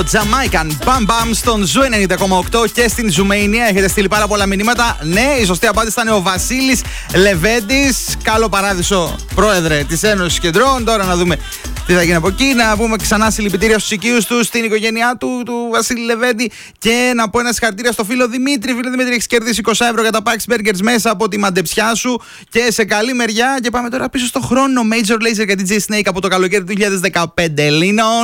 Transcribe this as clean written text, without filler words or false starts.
Jamaican Bam Bam στον Ζου 90,8 και στην Ζουμania. Έχετε στείλει πάρα πολλά μηνύματα. Ναι, η σωστή απάντηση ήταν ο Βασίλης Λεβέντης. Καλό παράδεισο, πρόεδρε της Ένωσης Κεντρών. Τώρα να δούμε τι θα γίνει από εκεί. Να πούμε ξανά συλληπιτήρια στους οικείους του, στην οικογένειά του Βασίλη Λεβέντη. Και να πω ένα συγχαρητήρια στο φίλο Δημήτρη. Φίλο Δημήτρη, έχεις κερδίσει 20 ευρώ για τα Pax Burgers μέσα από τη μαντεψιά σου. Και σε καλή μεριά. Και πάμε τώρα πίσω στο χρόνο. Major Lazer για DJ Snake από το καλοκαίρι του 2015. Ελληνών.